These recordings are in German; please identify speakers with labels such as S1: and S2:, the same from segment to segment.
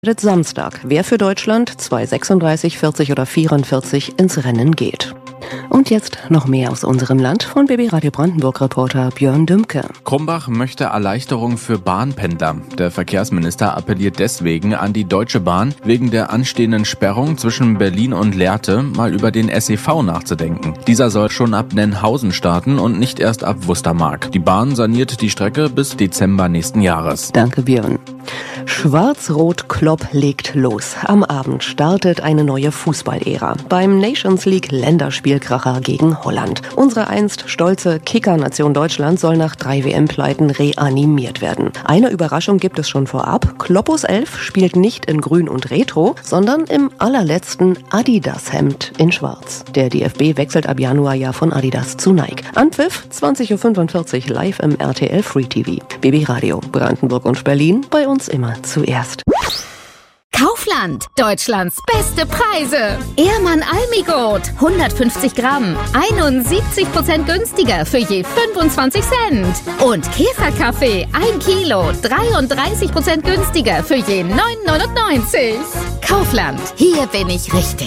S1: Samstag, wer für Deutschland 2:36, 40 oder 44 ins Rennen geht. Und jetzt noch mehr aus unserem Land von BB Radio Brandenburg-Reporter Björn Dümke.
S2: Krumbach möchte Erleichterung für Bahnpendler. Der Verkehrsminister appelliert deswegen an die Deutsche Bahn, wegen der anstehenden Sperrung zwischen Berlin und Lehrte mal über den SEV nachzudenken. Dieser soll schon ab Nennhausen starten und nicht erst ab Wustermark. Die Bahn saniert die Strecke bis Dezember nächsten Jahres.
S1: Danke, Björn. Schwarz-Rot-Klopp legt los. Am Abend startet eine neue Fußballära beim Nations League Länderspielkracher gegen Holland. Unsere einst stolze Kicker-Nation Deutschland soll nach 3 WM-Pleiten reanimiert werden. Eine Überraschung gibt es schon vorab. Kloppos 11 spielt nicht in Grün und Retro, sondern im allerletzten Adidas-Hemd in Schwarz. Der DFB wechselt ab Januar ja von Adidas zu Nike. Anpfiff 20:45 Uhr live im RTL Free TV. BB Radio, Brandenburg und Berlin, bei uns immer zuerst.
S3: Kaufland, Deutschlands beste Preise. Ehrmann Almigurt, 150 Gramm, 71% günstiger für je 25 Cent. Und Käferkaffee, 1 Kilo, 33% günstiger für je 9,99. Kaufland, hier bin ich richtig.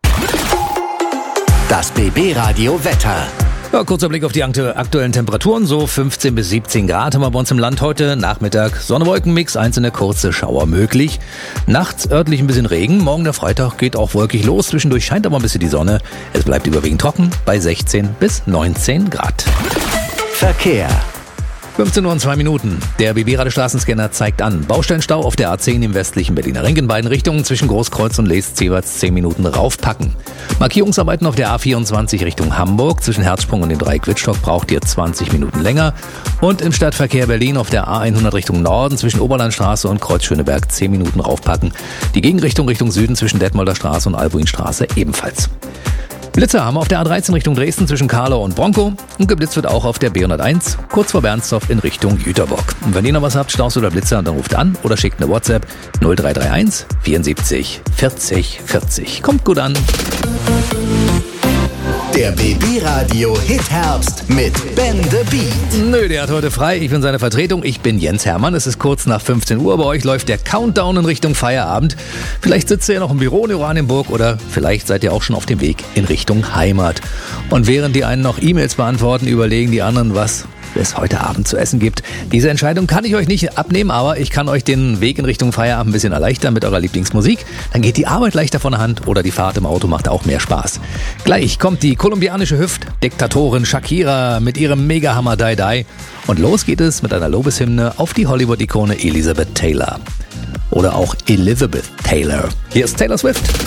S4: Das BB Radio Wetter.
S5: Ja, kurzer Blick auf die aktuellen Temperaturen. So 15 bis 17 Grad haben wir bei uns im Land heute. Nachmittag Sonne-Wolken-Mix, einzelne kurze Schauer möglich. Nachts örtlich ein bisschen Regen. Morgen der Freitag geht auch wolkig los. Zwischendurch scheint aber ein bisschen die Sonne. Es bleibt überwiegend trocken bei 16 bis 19 Grad.
S4: Verkehr.
S5: 15 Uhr und 2 Minuten. Der BB-Radio-Straßenscanner zeigt an. Baustellenstau auf der A10 im westlichen Berliner Ring in beiden Richtungen zwischen Großkreuz und Lees-Zieverts 10 Minuten raufpacken. Markierungsarbeiten auf der A24 Richtung Hamburg zwischen Herzsprung und dem Dreieck Wittstock braucht ihr 20 Minuten länger. Und im Stadtverkehr Berlin auf der A100 Richtung Norden zwischen Oberlandstraße und Kreuz Schöneberg 10 Minuten raufpacken. Die Gegenrichtung Richtung Süden zwischen Detmolder Straße und Albuinstraße ebenfalls. Blitzer haben wir auf der A13 Richtung Dresden zwischen Karlau und Bronkow und geblitzt wird auch auf der B101 kurz vor Bernstorf in Richtung Jüterbock. Und wenn ihr noch was habt, Staus oder Blitzer, dann ruft an oder schickt eine WhatsApp 0331 74 40 40. Kommt gut an.
S4: Der BB Radio Hit Herbst mit Ben the Beat.
S5: Nö, der hat heute frei. Ich bin seine Vertretung. Ich bin Jens Hermann. Es ist kurz nach 15 Uhr. Bei euch läuft der Countdown in Richtung Feierabend. Vielleicht sitzt ihr ja noch im Büro in Oranienburg oder vielleicht seid ihr auch schon auf dem Weg in Richtung Heimat. Und während die einen noch E-Mails beantworten, überlegen die anderen, was es heute Abend zu essen gibt. Diese Entscheidung kann ich euch nicht abnehmen, aber ich kann euch den Weg in Richtung Feierabend ein bisschen erleichtern mit eurer Lieblingsmusik. Dann geht die Arbeit leichter von der Hand oder die Fahrt im Auto macht auch mehr Spaß. Gleich kommt die kolumbianische Hüft-Diktatorin Shakira mit ihrem Megahammer Die Die. Und los geht es mit einer Lobeshymne auf die Hollywood-Ikone Elizabeth Taylor. Oder auch Elizabeth Taylor. Hier ist Taylor Swift.